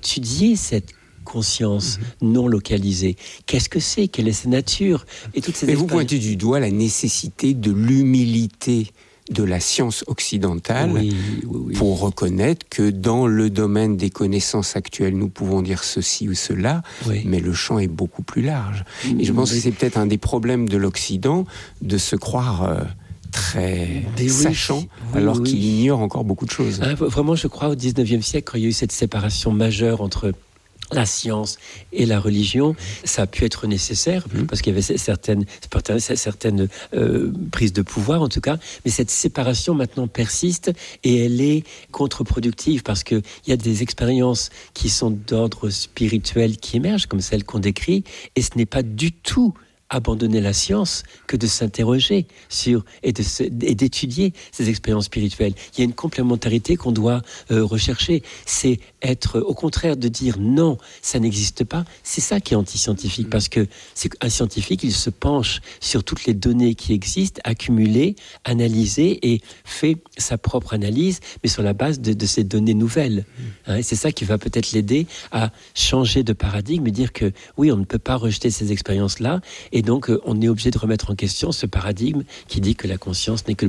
étudier cette conscience non localisée. Qu'est-ce que c'est ? Quelle est sa nature ? Et toutes ces Mais vous pointez du doigt la nécessité de l'humilité de la science occidentale pour reconnaître que dans le domaine des connaissances actuelles, nous pouvons dire ceci ou cela, mais le champ est beaucoup plus large. Et je pense que c'est peut-être un des problèmes de l'Occident de se croire très sachant, alors qu'il ignore encore beaucoup de choses. Vraiment, je crois, au XIXe siècle, quand il y a eu cette séparation majeure entre la science et la religion, ça a pu être nécessaire, parce qu'il y avait certaines prises de pouvoir, en tout cas, mais cette séparation maintenant persiste, et elle est contre-productive, parce qu'il y a des expériences qui sont d'ordre spirituel qui émergent, comme celles qu'on décrit, et ce n'est pas du tout abandonner la science que de s'interroger sur et d'étudier ces expériences spirituelles. Il y a une complémentarité qu'on doit rechercher. C'est être, au contraire, de dire non, ça n'existe pas. C'est ça qui est anti-scientifique, parce que c'est un scientifique, il se penche sur toutes les données qui existent, accumulées, analysées, et fait sa propre analyse, mais sur la base de ces données nouvelles. Et c'est ça qui va peut-être l'aider à changer de paradigme et dire que oui, on ne peut pas rejeter ces expériences-là. Et donc, on est obligé de remettre en question ce paradigme qui dit que la conscience n'est que